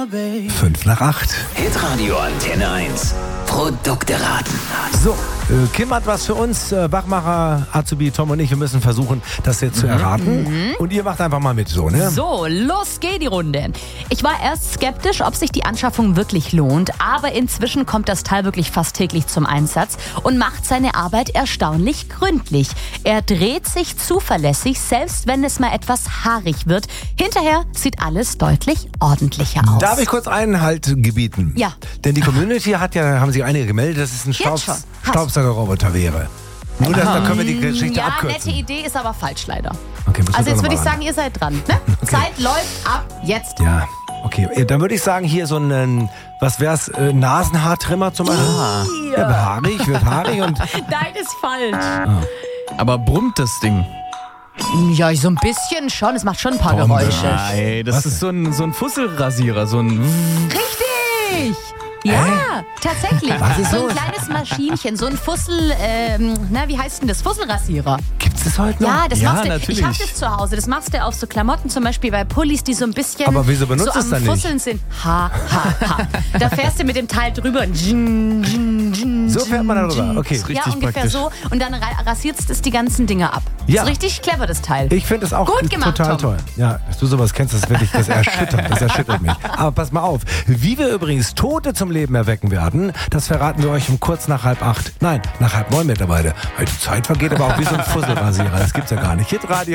5 nach 8. Hitradio Antenne 1. Produkte raten. So, Kim hat was für uns. Wachmacher, Azubi, Tom und ich, wir müssen versuchen, das jetzt zu erraten. Und ihr macht einfach mal mit, so, ne? So, los geht die Runde. Ich war erst skeptisch, ob sich die Anschaffung wirklich lohnt, aber inzwischen kommt das Teil wirklich fast täglich zum Einsatz und macht seine Arbeit erstaunlich gründlich. Er dreht sich zuverlässig, selbst wenn es mal etwas haarig wird. Hinterher sieht alles deutlich ordentlicher aus. Darf ich kurz Einhalt gebieten? Ja. Denn die Community haben sich einige gemeldet, dass es ein schon. Staubsaugerroboter wäre. Nur, da können wir die Geschichte Ja, abkürzen. nette Idee, ist aber falsch leider. Okay, müssen wir Also jetzt doch würde ich noch mal sagen, ihr seid dran. Ne? Okay. Zeit läuft ab jetzt. Ja, okay. Dann würde ich sagen, hier so ein, was wär's, Nasenhaartrimmer zum Beispiel. Ja, wird haarig und... Nein, ist falsch. Aber brummt das Ding? Ja, so ein bisschen schon. Es macht schon ein paar Geräusche. Nein, das ist so ein Fusselrasierer, so ein... Richtig! Ja, tatsächlich. Was ist so ein los? kleines Maschinchen, so ein Fussel, wie heißt denn das? Fusselrasierer. Gibt's das heute noch? Ja, das Ja, machst du. natürlich. Ich hab das zu Hause. Das machst du auf so Klamotten, zum Beispiel bei Pullis, die so ein bisschen Aber wieso benutzt so es am dann nicht? Fusseln sind. Ha. Da fährst du mit dem Teil drüber. So fährt man da drüber. Okay. Ist Ja, richtig ungefähr praktisch. so. Und dann rasierst es die ganzen Dinge ab. Ja. Ist richtig clever, das Teil. Ich finde es auch Gut gemacht, total Tom. toll. Ja, dass du sowas kennst, das erschüttert mich. Aber pass mal auf, wie wir übrigens Tote zum Leben erwecken werden, das verraten wir euch um kurz nach 7:30. Nein, nach 8:30 mittlerweile. Die Zeit vergeht aber auch wie so ein Fusselrasierer. Das gibt's ja gar nicht. Hitradio